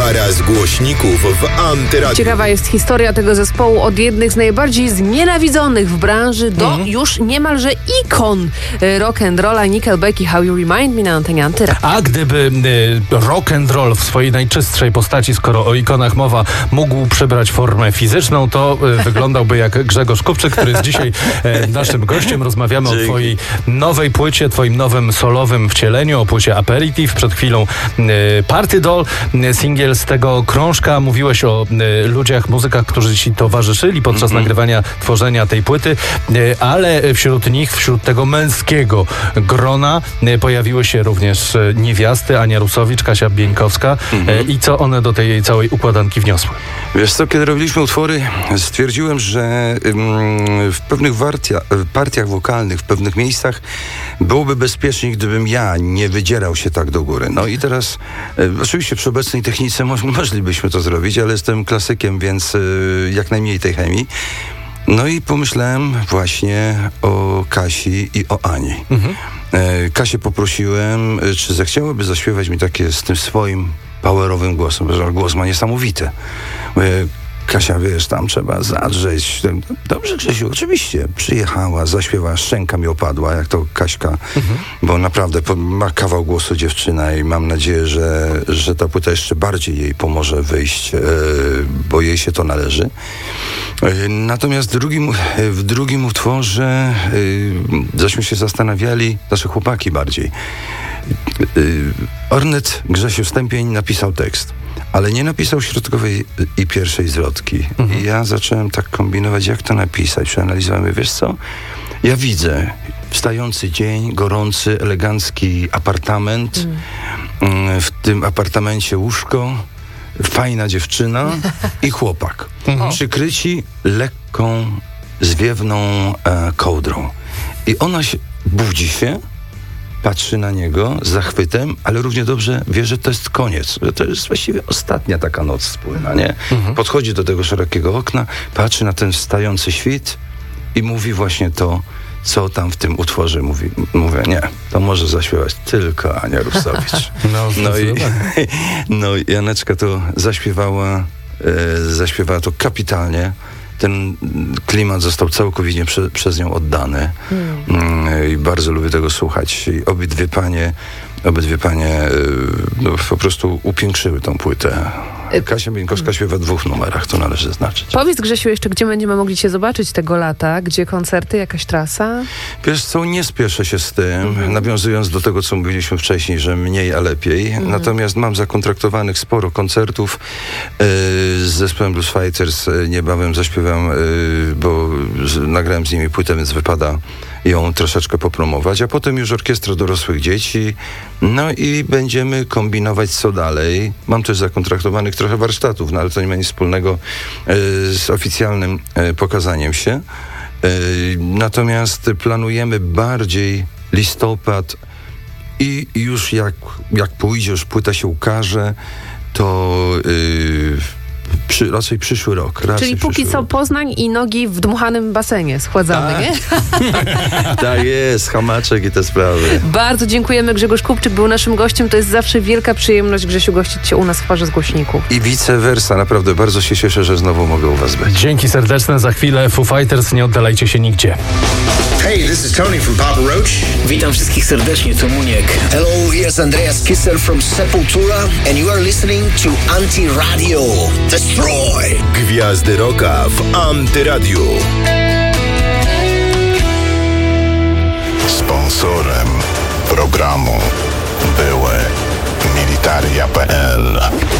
Para z głośników w Antyradiu. Ciekawa jest historia tego zespołu od jednych z najbardziej znienawidzonych w branży do już niemalże ikon rock'n'rolla Nickelback i How You Remind Me na antenie Antyradia. A gdyby rock'n'roll w swojej najczystszej postaci, skoro o ikonach mowa, mógł przybrać formę fizyczną, to wyglądałby jak Grzegorz Kupczyk, który jest dzisiaj naszym gościem. Rozmawiamy o twojej nowej płycie, twoim nowym solowym wcieleniu, o płycie Aperitif. Przed chwilą Party Doll, singiel z tego krążka. Mówiłeś o ludziach, muzykach, którzy ci towarzyszyli podczas nagrywania, tworzenia tej płyty, ale wśród nich, wśród tego męskiego grona pojawiły się również niewiasty, Ania Rusowicz, Kasia Bieńkowska. I co one do tej całej układanki wniosły? Wiesz co, kiedy robiliśmy utwory, stwierdziłem, że w pewnych partiach wokalnych, w pewnych miejscach byłoby bezpieczniej, gdybym ja nie wydzierał się tak do góry. No i teraz oczywiście przy obecnej technice moglibyśmy to zrobić, ale jestem klasykiem, więc jak najmniej tej chemii. No i pomyślałem właśnie o Kasi i o Ani. Kasię poprosiłem, czy zechciałaby zaśpiewać mi takie z tym swoim powerowym głosem, bo głos ma niesamowity. Kasia, wiesz, tam trzeba zadrzeć. Dobrze, Grzesiu, oczywiście. Przyjechała, zaśpiewała, szczęka mi opadła, jak to Kaśka, bo naprawdę ma kawał głosu dziewczyna i mam nadzieję, że ta płyta jeszcze bardziej jej pomoże wyjść, bo jej się to należy. Natomiast w drugim utworze żeśmy się zastanawiali, nasze chłopaki bardziej. Ornette Grzesiu Stępień napisał tekst, ale nie napisał środkowej i pierwszej zwrotki. I ja zacząłem tak kombinować, jak to napisać. Przeanalizowałem, wiesz co? Ja widzę wstający dzień, gorący, elegancki apartament. W tym apartamencie łóżko, fajna dziewczyna i chłopak. Przykryci lekką, zwiewną kołdrą. I ona budzi się, patrzy na niego z zachwytem, ale równie dobrze wie, że to jest koniec, że to jest właściwie ostatnia taka noc wspólna, nie? Podchodzi do tego szerokiego okna, patrzy na ten wstający świt i mówi właśnie to, co tam w tym utworze mówi. Mówię, nie, to może zaśpiewać tylko Ania Rusowicz. No i Janeczka to zaśpiewała to kapitalnie. Ten klimat został całkowicie przez nią oddany i bardzo lubię tego słuchać. I obydwie panie po prostu upiększyły tą płytę. Kasia Bieńkowska śpiewa w 2 numerach, to należy zaznaczyć. Powiedz, Grzesiu, jeszcze gdzie będziemy mogli cię zobaczyć tego lata? Gdzie koncerty, jakaś trasa? Wiesz co, nie spieszę się z tym, nawiązując do tego, co mówiliśmy wcześniej, że mniej, a lepiej. Natomiast mam zakontraktowanych sporo koncertów z zespołem Blues Fighters. Niebawem zaśpiewam, bo nagrałem z nimi płytę, więc wypada ją troszeczkę popromować, a potem już orkiestra dorosłych dzieci. No i będziemy kombinować, co dalej. Mam też zakontraktowanych trochę warsztatów, no ale to nie ma nic wspólnego z oficjalnym pokazaniem się. Natomiast planujemy bardziej listopad i już jak pójdzie, już płyta się ukaże, to raczej przyszły rok. Czyli póki co Poznań i nogi w dmuchanym basenie schładzamy, nie? Tak jest, hamaczek i te sprawy. Bardzo dziękujemy. Grzegorz Kupczyk był naszym gościem. To jest zawsze wielka przyjemność, Grzesiu, gościć cię u nas w Parze z głośników. I vice versa. Naprawdę bardzo się cieszę, że znowu mogę u was być. Dzięki serdeczne. Za chwilę Foo Fighters. Nie oddalajcie się nigdzie. Hey, this is Tony from Papa Roach. Witam wszystkich serdecznie, to Muniek. Hello, here's Andreas Kisser from Sepultura and you are listening to Antyradio. Destroy! Gwiazdy Rocka w Antyradiu. Sponsorem programu były Militaria.pl.